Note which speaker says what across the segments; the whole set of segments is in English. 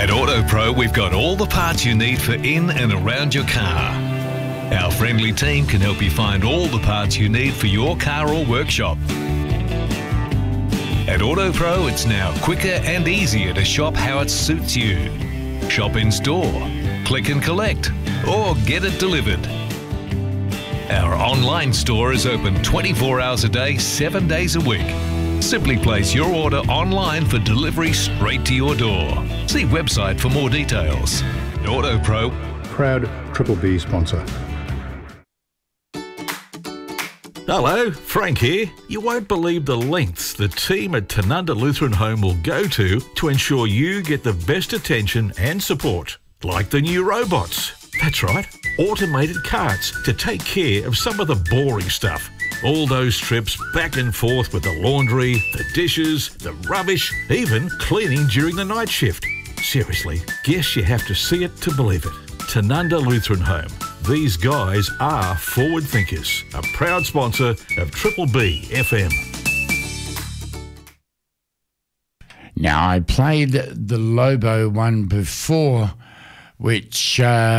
Speaker 1: At AutoPro, we've got all the parts you need for in and around your car. Our friendly team can help you find all the parts you need for your car or workshop. At AutoPro, it's now quicker and easier to shop how it suits you. Shop in store, click and collect, or get it delivered. Our online store is open 24 hours a day, 7 days a week. Simply place your order online for delivery straight to your door. See website for more details. AutoPro,
Speaker 2: proud Triple B sponsor.
Speaker 3: Hello, Frank here. You won't believe the lengths the team at Tanunda Lutheran Home will go to ensure you get the best attention and support. Like the new robots. That's right, automated carts to take care of some of the boring stuff. All those trips back and forth with the laundry, the dishes, the rubbish, even cleaning during the night shift. Seriously, guess you have to see it to believe it. Tanunda Lutheran Home. These guys are forward thinkers. A proud sponsor of Triple B FM.
Speaker 4: Now, I played the Lobo one before, which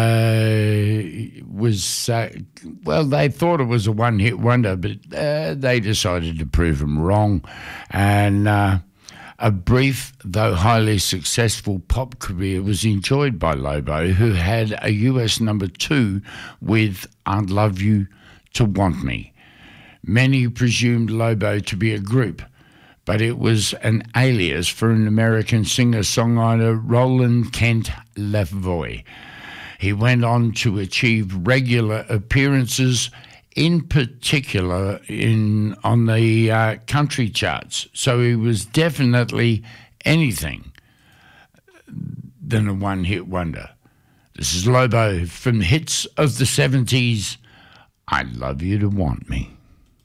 Speaker 4: was, well, they thought it was a one-hit wonder, but they decided to prove them wrong. And a brief, though highly successful pop career was enjoyed by Lobo, who had a US #2 with I'd Love You to Want Me. Many presumed Lobo to be a group, but it was an alias for an American singer-songwriter, Roland Kent Lavoie. He went on to achieve regular appearances, in particular on the country charts. So he was definitely anything than a one-hit wonder. This is Lobo from hits of the 70s, I'd Love You to Want Me.